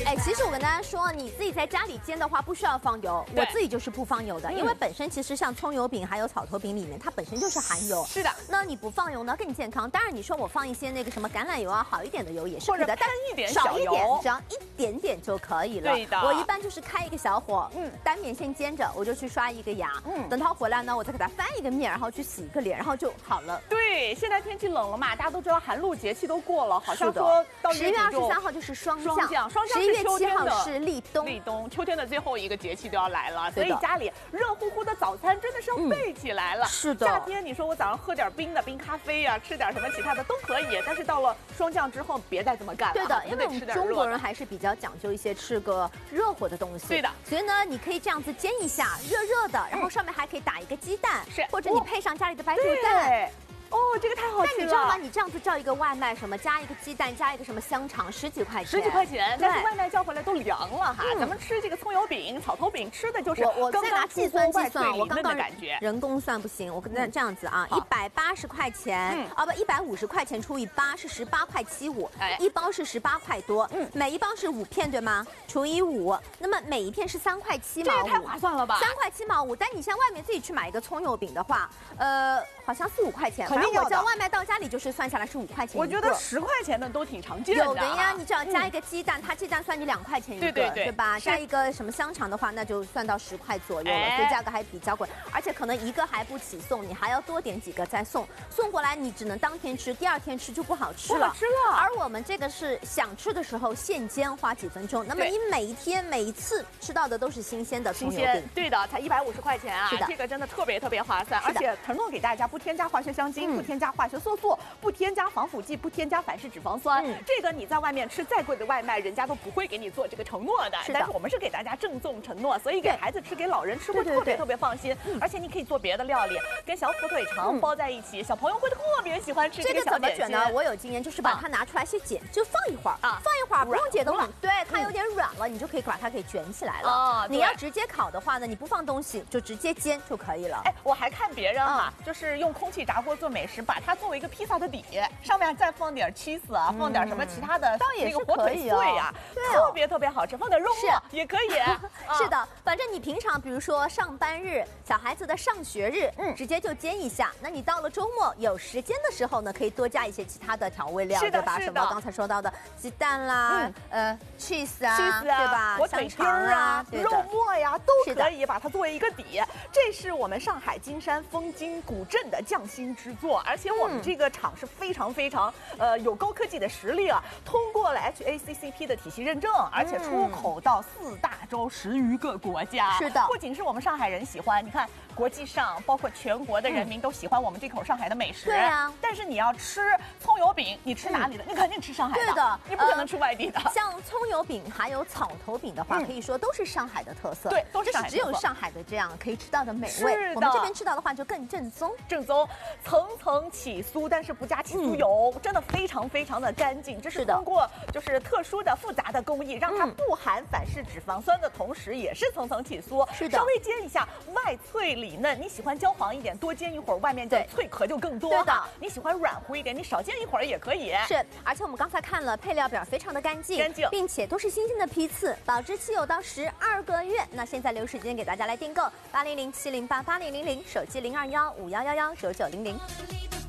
哎，其实我跟大家说，你自己在家里煎的话，不需要放油。我自己就是不放油的，因为本身其实像葱油饼还有草头饼里面，它本身就是含油。 是的。 那你不放油呢，更健康。当然，你说我放一些那个什么橄榄油啊，好一点的油也是可以的，但一点少一点， 油只要一点点就可以了。 对的。 我一般就是开一个小火，单面先煎着，我就去刷一个牙，等它回来呢，我再给它翻一个面，然后去洗一个脸，然后就好了。 对，现在天气冷了嘛，大家都知道寒露节气都过了，好像说到 11月23号就是双降 ，11 月7号是立冬， 秋天的最后一个节气都要来了，所以家里热乎乎的早餐真的是要备起来了。 是的， 夏天你说我早上喝点冰的冰咖啡呀，吃点什么其他的都可以，但是到了霜降之后，别再这么干了。 对的，因为我们中国人还是比较讲究一些吃个热乎的东西。 对的， 所以呢，你可以这样子煎一下，热热的，然后上面还可以打一个鸡蛋，或者你配上家里的白煮蛋。 哦，这个太好吃了！ 但你知道吗？你这样子叫一个外卖，什么加一个鸡蛋，加一个什么香肠，10几块钱。 10几块钱，但是外卖叫回来都凉了哈。咱们吃这个葱油饼、草头饼，吃的就是我再拿计算，我刚刚感觉人工算不行，我跟这样子啊，180块钱，不150块钱除以8是18块75，一包是18块多，每一包是5片对吗？除以5，那么每一片是3块7毛5， 这也太划算了吧 ！3块7毛5，但你像外面自己去买一个葱油饼的话，好像4、5块钱。反正我叫外卖到家里就是算下来是5块钱。 我觉得10块钱的都挺常见的。 有的呀，你只要加一个鸡蛋，它鸡蛋算你2块钱一个，对吧？加一个什么香肠的话，那就算到10块左右了，所以价格还比较贵。而且可能一个还不起送，你还要多点几个再送。送过来你只能当天吃，第2天吃就不好吃了。而我们这个是想吃的时候现煎，花几分钟。那么你每一天每一次吃到的都是新鲜的葱油饼。 对的，才150块钱啊！ 是的， 这个真的特别划算，而且承诺给大家不添加化学香精，不添加化学色素，不添加防腐剂，不添加反式脂肪酸。这个你在外面吃再贵的外卖，人家都不会给你做这个承诺的。但是我们是给大家郑重承诺，所以给孩子吃、给老人吃会特别放心。而且你可以做别的料理，跟小火腿肠包在一起，小朋友会特别喜欢吃这个小点心。 怎么卷呢？我有经验，就是把它拿出来先解，就放一会儿啊，放一会儿不用解冻了，对，它有点软了，你就可以把它给卷起来了。你要直接烤的话呢，你不放东西就直接煎就可以了。 哎，我还看别人就是用空气炸锅做美食，把它作为一个披萨的底，上面再放点cheese啊，放点什么其他的那个火腿碎呀，特别好吃，放点肉末也可以。 是的，反正你平常比如说上班日、小孩子的上学日，直接就煎一下。那你到了周末有时间的时候呢，可以多加一些其他的调味料，对吧？什么刚才说到的鸡蛋啦，cheese 啊，对吧？ 火腿丁啊，肉末呀，都可以把它作为一个底。这是我们上海金山枫金古镇的匠心之作，而且我们这个厂是非常有高科技的实力啊，通过了 HACCP 的体系认证，而且出口到4大洲10余个国家。 是的， 不仅是我们上海人喜欢，你看国际上包括全国的人民都喜欢我们这口上海的美食。 对啊， 但是你要吃葱油饼，你吃哪里的？你肯定吃上海的。 对的， 你不可能吃外地的。 像葱油饼还有草头饼的话，可以说都是上海的特色。 对，都是上海只有上海的这样可以吃到的美味。我们这边吃到的话就更正宗， 层层起酥，但是不加起酥油，真的非常的干净。这是通过就是特殊的复杂的工艺，让它不含反式脂肪酸的同时，也是层层起酥。 是的， 稍微煎一下，外脆里嫩。你喜欢焦黄一点，多煎一会儿，外面的脆壳就更多。 对的， 你喜欢软乎一点，你少煎一会儿也可以。 是，而且我们刚才看了配料表，非常的干净，并且都是新鲜的批次，保质期有到12个月。那现在留时间给大家来订购，80070880000，手机021511199900。